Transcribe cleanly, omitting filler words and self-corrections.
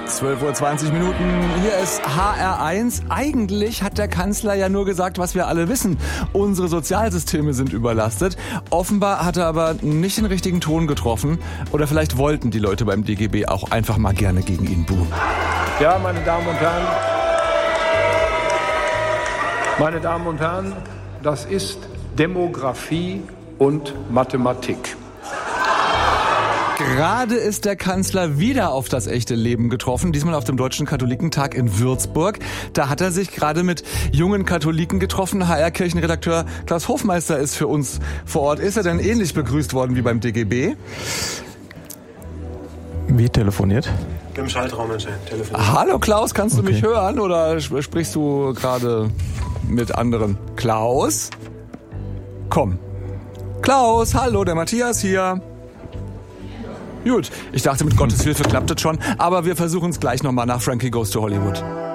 12:20 Uhr. Hier ist HR1. Eigentlich hat der Kanzler ja nur gesagt, was wir alle wissen. Unsere Sozialsysteme sind überlastet. Offenbar hat er aber nicht den richtigen Ton getroffen. Oder vielleicht wollten die Leute beim DGB auch einfach mal gerne gegen ihn buhen. Ja, meine Damen und Herren, das ist Demografie und Mathematik. Gerade ist der Kanzler wieder auf das echte Leben getroffen, diesmal auf dem Deutschen Katholikentag in Würzburg. Da hat er sich gerade mit jungen Katholiken getroffen. HR-Kirchenredakteur Klaus Hofmeister ist für uns vor Ort. Ist er denn ähnlich begrüßt worden wie beim DGB? Wie telefoniert? Im Schaltraum telefoniert. Hallo Klaus, kannst du mich hören oder sprichst du gerade mit anderen? Klaus? Komm. Klaus, hallo, der Matthias hier. Gut, ich dachte, mit Gottes Hilfe klappt es schon, aber wir versuchen es gleich nochmal nach Frankie Goes to Hollywood.